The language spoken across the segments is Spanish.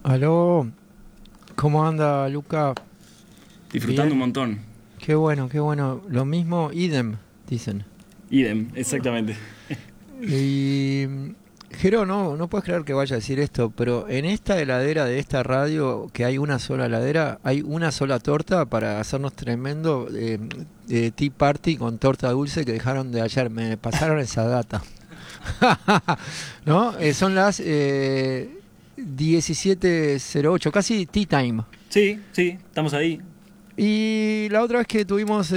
Aló, ¿cómo anda, Luca? Disfrutando un Bien, montón. qué bueno, qué bueno. Lo mismo, idem, dicen. Idem, exactamente. Y, Jero, no puedes creer que vaya a decir esto, pero en esta heladera de esta radio, que hay una sola heladera, hay una sola torta para hacernos tremendo tea party con torta dulce que dejaron de ayer. Me pasaron esa data. ¿No? Son las 17:08, casi tea time. Sí, sí, estamos ahí. Y la otra vez que tuvimos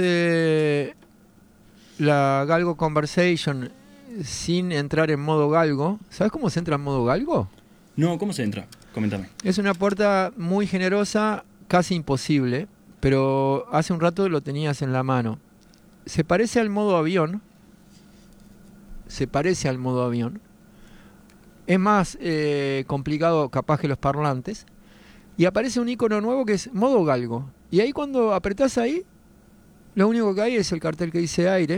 la Galgo Conversation sin entrar en modo galgo, ¿sabes cómo se entra en modo galgo? No, ¿cómo se entra? Coméntame. Es una puerta muy generosa, casi imposible, pero hace un rato lo tenías en la mano. Se parece al modo avión, se parece al modo avión. Es más complicado capaz que los parlantes. Y aparece un icono nuevo que es modo galgo. Y ahí cuando apretás ahí, lo único que hay es el cartel que dice aire.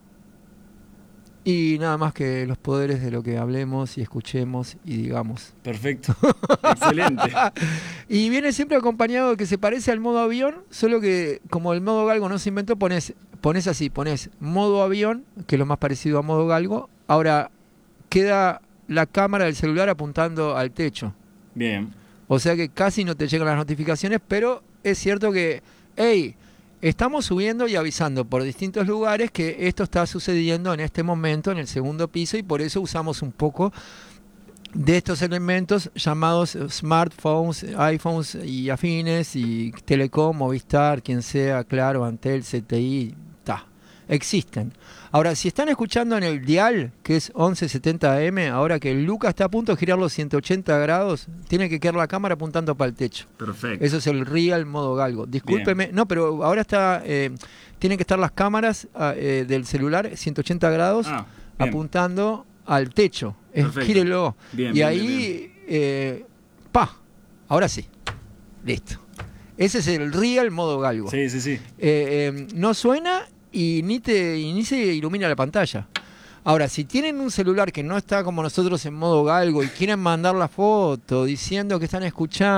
Y nada más que los poderes de lo que hablemos y escuchemos y digamos. Perfecto. Excelente. Y viene siempre acompañado de que se parece al modo avión, solo que como el modo galgo no se inventó, pones así, pones modo avión, que es lo más parecido a modo galgo. Ahora queda la cámara del celular apuntando al techo. Bien. O sea que casi no te llegan las notificaciones, pero es cierto que, hey, estamos subiendo y avisando por distintos lugares que esto está sucediendo en este momento en el segundo piso y por eso usamos un poco de estos elementos llamados smartphones, iPhones y afines y Telecom, Movistar, quien sea, Claro, Antel, CTI, existen. Ahora, si están escuchando en el dial, que es 1170M, ahora que Luca está a punto de girar los 180 grados, tiene que quedar la cámara apuntando para el techo. Perfecto. Eso es el real modo galgo. Discúlpeme, Bien. no, pero ahora tienen que estar las cámaras del celular 180 grados Bien. apuntando al techo. Perfecto. Gírelo. Bien, Y bien, ahí, ahora sí. Listo. Ese es el real modo galgo. Sí, sí, sí. No suena y ni se ilumina la pantalla. Ahora, si tienen un celular que no está como nosotros en modo galgo y quieren mandar la foto diciendo que están escuchando